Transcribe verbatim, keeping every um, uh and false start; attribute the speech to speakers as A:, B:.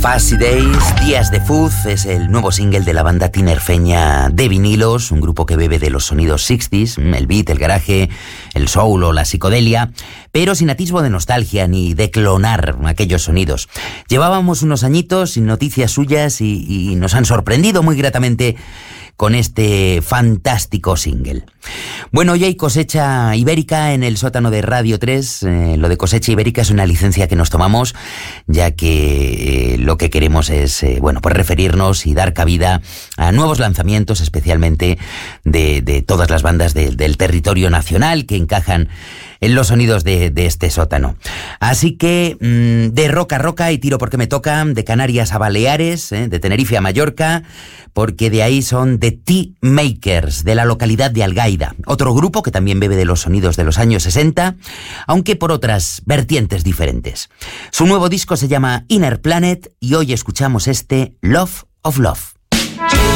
A: Fuzzy Days, Días de Fuzz, es el nuevo single de la banda tinerfeña De Vinilos, un grupo que bebe de los sonidos sesenta, el beat, el garaje, el soul o la psicodelia, pero sin atisbo de nostalgia ni de clonar aquellos sonidos. Llevábamos unos añitos sin noticias suyas y, y nos han sorprendido muy gratamente con este fantástico single. Bueno, hoy hay cosecha ibérica en el sótano de Radio tres. Eh, lo de cosecha ibérica es una licencia que nos tomamos, ya que eh, lo que queremos es, eh, bueno, pues referirnos y dar cabida a nuevos lanzamientos, especialmente de, de todas las bandas de, del territorio nacional que encajan en los sonidos de, de este sótano. Así que mmm, de roca a roca y tiro porque me toca, de Canarias a Baleares, eh, de Tenerife a Mallorca, porque de ahí son The Tea Makers, de la localidad de Algaida, otro grupo que también bebe de los sonidos de los años sesenta, aunque por otras vertientes diferentes. Su nuevo disco se llama Inner Planet y hoy escuchamos este Love of Love.